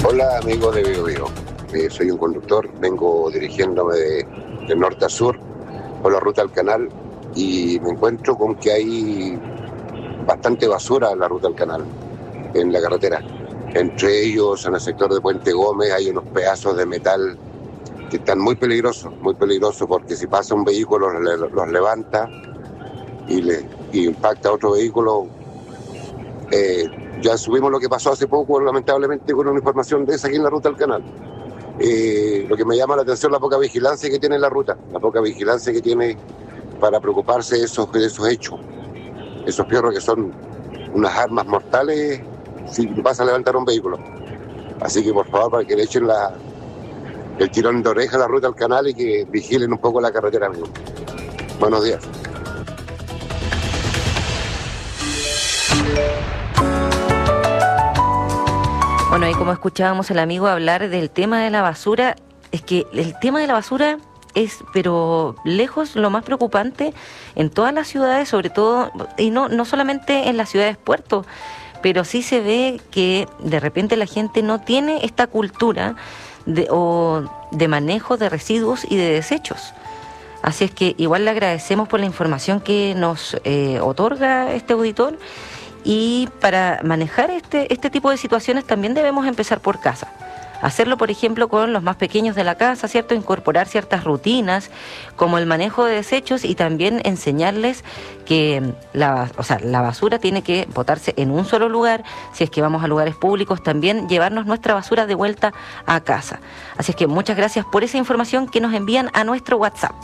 Hola amigos de Bio Bio. Soy un conductor, vengo dirigiéndome de norte a sur por la ruta del canal y me encuentro con que hay bastante basura en la ruta del canal, en la carretera. Entre ellos, en el sector de Puente Gómez, hay unos pedazos de metal que están muy peligrosos porque si pasa un vehículo los levanta y impacta a otro vehículo. Ya subimos lo que pasó hace poco, lamentablemente, con una información de esa aquí en la ruta del canal. Lo que me llama la atención es la poca vigilancia que tiene la ruta, la poca vigilancia que tiene para preocuparse de esos hechos. Esos perros que son unas armas mortales si vas a levantar un vehículo. Así que por favor, para que le echen el tirón de oreja a la ruta del canal y que vigilen un poco la carretera, amigo. Buenos días. Bueno, y como escuchábamos al amigo hablar del tema de la basura, es que el tema de la basura es, pero lejos, lo más preocupante en todas las ciudades, sobre todo, y no solamente en las ciudades puertos, pero sí se ve que de repente la gente no tiene esta cultura de manejo de residuos y de desechos. Así es que igual le agradecemos por la información que nos otorga este auditor. Y para manejar este tipo de situaciones también debemos empezar por casa. Hacerlo, por ejemplo, con los más pequeños de la casa, ¿cierto? Incorporar ciertas rutinas, como el manejo de desechos, y también enseñarles que la basura tiene que botarse en un solo lugar. Si es que vamos a lugares públicos, también llevarnos nuestra basura de vuelta a casa. Así es que muchas gracias por esa información que nos envían a nuestro WhatsApp.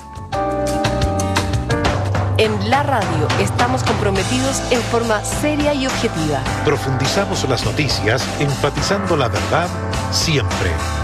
En la radio estamos comprometidos en forma seria y objetiva. Profundizamos las noticias, enfatizando la verdad siempre.